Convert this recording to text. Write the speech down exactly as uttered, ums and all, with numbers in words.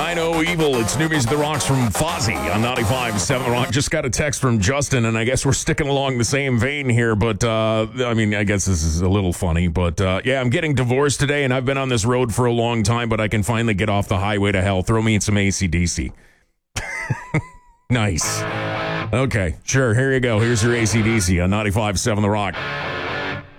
I Know Evil. It's New Music The Rocks from Fozzy on ninety-five point seven The Rock. Just got a text from Justin, and I guess we're sticking along the same vein here, but, uh, I mean, I guess this is a little funny, but, uh, yeah, I'm getting divorced today, and I've been on this road for a long time, but I can finally get off the highway to hell. Throw me in some A C D C. Nice. Okay, sure, here you go. Here's your A C D C on ninety-five point seven The Rock.